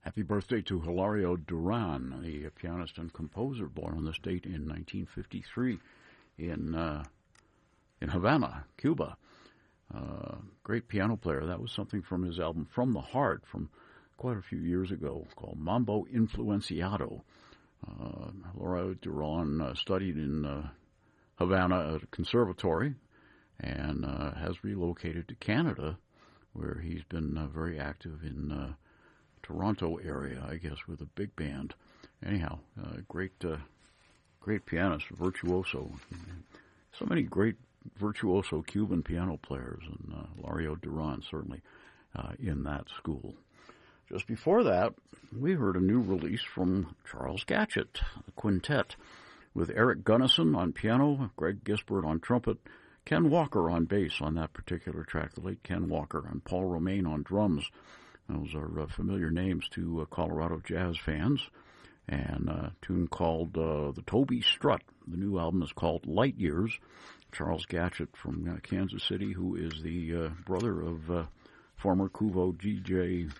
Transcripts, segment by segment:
Happy birthday to Hilario Duran, the pianist and composer born on this date in 1953 in Havana, Cuba. Great piano player. That was something from his album From the Heart from quite a few years ago called Mambo Influenciado. Hilario Duran studied in Havana at a conservatory and has relocated to Canada, where he's been very active in Toronto area, I guess, with a big band. Anyhow, great pianist, virtuoso. So many great virtuoso Cuban piano players, and Hilario Duran certainly in that school. Just before that, we heard a new release from Charles Gatchett, the quintet, with Eric Gunnison on piano, Greg Gisbert on trumpet, Ken Walker on bass on that particular track, the late Ken Walker, and Paul Romaine on drums. Those are familiar names to Colorado jazz fans. And a tune called The Toby Strut. The new album is called Light Years. Charles Gatchett from Kansas City, who is the brother of former Kuvo DJ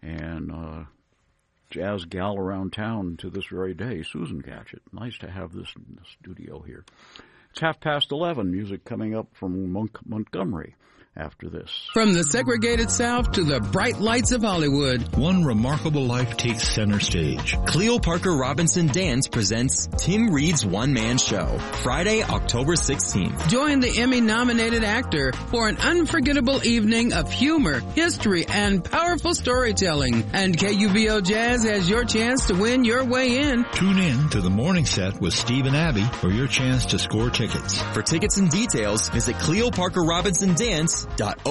and jazz gal around town to this very day, Susan Gatchett. Nice to have this in the studio here. It's 11:30. Music coming up from Montgomery after this. From the segregated South to the bright lights of Hollywood, one remarkable life takes center stage. Cleo Parker Robinson Dance presents Tim Reed's one-man show, Friday, October 16th. Join the Emmy-nominated actor for an unforgettable evening of humor, history, and powerful storytelling. And KUVO Jazz has your chance to win your way in. Tune in to the morning set with Steve and Abby for your chance to score tickets. For tickets and details, visit CleoParkerRobinsonDance.org.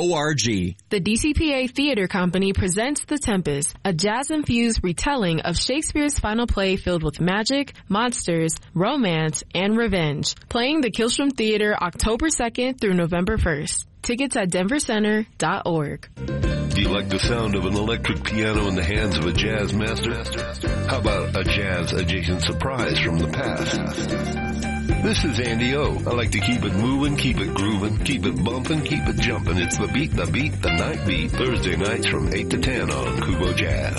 The DCPA Theater Company presents The Tempest, a jazz-infused retelling of Shakespeare's final play filled with magic, monsters, romance, and revenge. Playing the Killstrom Theater October 2nd through November 1st. Tickets at denvercenter.org. Do you like the sound of an electric piano in the hands of a jazz master? How about a jazz-adjacent surprise from the past? This is Andy O. I like to keep it moving, keep it grooving, keep it bumping, keep it jumping. It's the beat, the night beat. Thursday nights from 8 to 10 on Kubo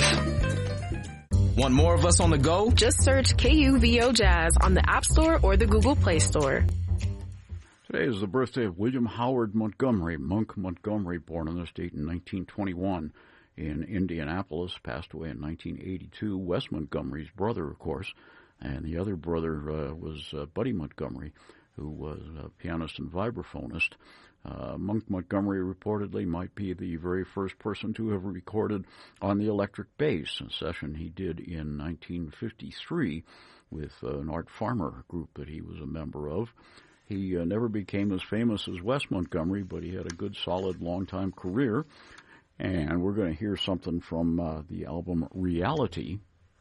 Jazz. Want more of us on the go? Just search KUVO Jazz on the App Store or the Google Play Store. Today is the birthday of William Howard Montgomery, Monk Montgomery, born on this date in 1921 in Indianapolis, passed away in 1982. Wes Montgomery's brother, of course. And the other brother was Buddy Montgomery, who was a pianist and vibraphonist. Monk Montgomery reportedly might be the very first person to have recorded on the electric bass, a session he did in 1953 with an Art Farmer group that he was a member of. He never became as famous as Wes Montgomery, but he had a good, solid, long-time career. And we're going to hear something from the album Reality.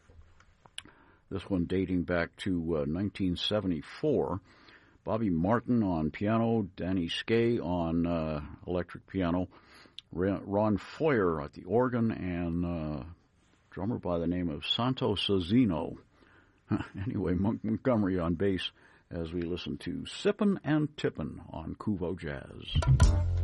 This one dating back to 1974. Bobby Martin on piano, Danny Skay on electric piano, Ron Foyer at the organ, and a drummer by the name of Santo Sazzino. Anyway, Monk Montgomery on bass as we listen to Sippin' and Tippin' on Kuvo Jazz.